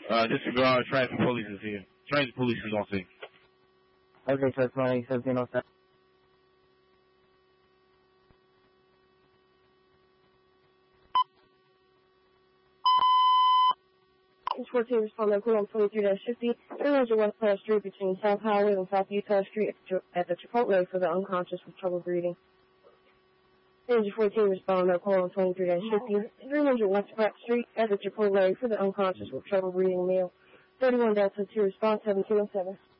Disregard, traffic police is here. Traffic police is on scene. Okay, so it's 1707. It's 14 responding on 23-50, 300 West Platte Street between South Highway and South Utah Street at the Chipotle for the unconscious with trouble breathing. Danger 14 responding on 23-50, 300 West Platte Street at the Chipotle for the unconscious with trouble breathing male. 31 Delta 2 response 1707.